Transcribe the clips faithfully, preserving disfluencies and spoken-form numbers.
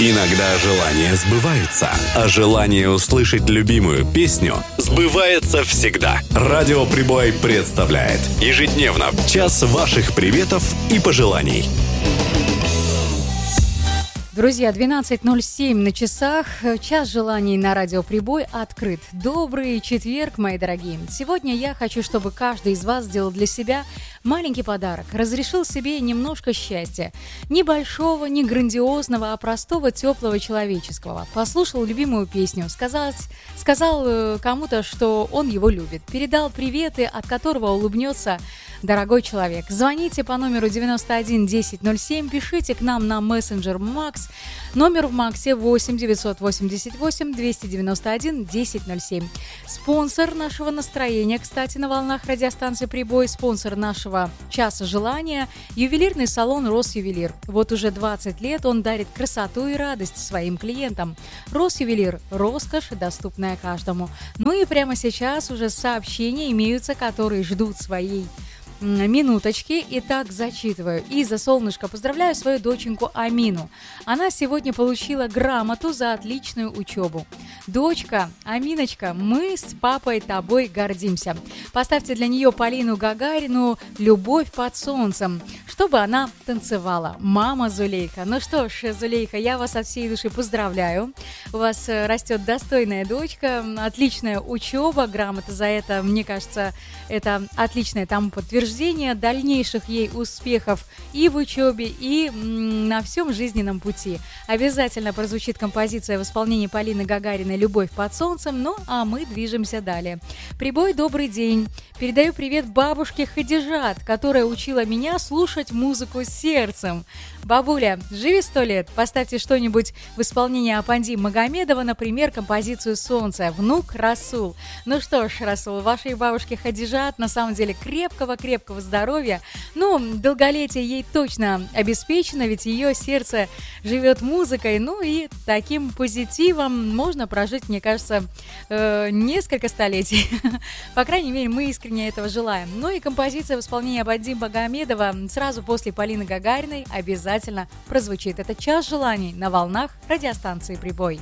Иногда желания сбываются, а желание услышать любимую песню сбывается всегда. Радио Прибой представляет ежедневно час ваших приветов и пожеланий. Друзья, двенадцать ноль семь на часах, час желаний на Радио Прибой открыт. Добрый четверг, мои дорогие. Сегодня я хочу, чтобы каждый из вас сделал для себя маленький подарок, разрешил себе немножко счастья. Небольшого, не грандиозного, а простого, теплого, человеческого. Послушал любимую песню, сказал, сказал кому-то, что он его любит. Передал приветы, от которого улыбнется дорогой человек. Звоните по номеру девяносто один десять ноль семь, пишите к нам на мессенджер Макс. Номер в Максе восемь девятьсот восемьдесят восемь двести девяносто один десять ноль семь. Спонсор нашего настроения, кстати, на волнах радиостанции Прибой, спонсор нашего часа желания – ювелирный салон «Росювелир». Вот уже двадцать лет он дарит красоту и радость своим клиентам. «Росювелир» – роскошь, доступная каждому. Ну и прямо сейчас уже сообщения имеются, которые ждут своей минуточки. Итак, зачитываю. Иза, солнышко, поздравляю свою доченьку Амину. Она сегодня получила грамоту за отличную учебу. Дочка, Аминочка, мы с папой тобой гордимся. Поставьте для нее Полину Гагарину «Любовь под солнцем», чтобы она танцевала. Мама Зулейха. Ну что ж, Зулейха, я вас от всей души поздравляю. У вас растет достойная дочка, отличная учеба, грамота за это, мне кажется, это отличное тому подтверждение дальнейших ей успехов и в учебе, и на всем жизненном пути. Обязательно прозвучит композиция в исполнении Полины Гагариной «Любовь под солнцем», ну а мы движемся далее. Прибой, добрый день. Передаю привет бабушке Хадижат, которая учила меня слушать музыку сердцем. Бабуля, живи сто лет. Поставьте что-нибудь в исполнении Апанди Магомедова, например, композицию «Солнце». Внук Расул. Ну что ж, Расул, вашей бабушке Хадижат на самом деле крепкого-крепкого здоровья. Ну, долголетие ей точно обеспечено, ведь ее сердце живет музыкой. Ну и таким позитивом можно прожить, мне кажется, э, несколько столетий. По крайней мере, мы искренне этого желаем. Ну и композиция в исполнении Апанди Магомедова сразу после Полины Гагариной обязательно прозвучит. Это час желаний на волнах радиостанции Прибой.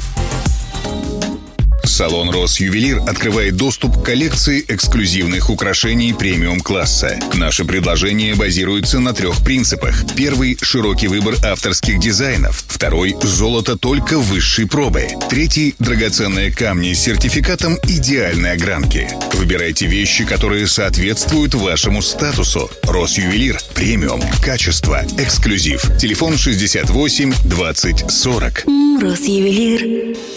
Салон «Росювелир» открывает доступ к коллекции эксклюзивных украшений премиум-класса. Наше предложение базируется на трех принципах. Первый – широкий выбор авторских дизайнов. Второй – золото только высшей пробы. Третий – драгоценные камни с сертификатом идеальной огранки. Выбирайте вещи, которые соответствуют вашему статусу. «Росювелир» – премиум, качество, эксклюзив. Телефон шестьдесят восемь двадцать сорок. «Росювелир».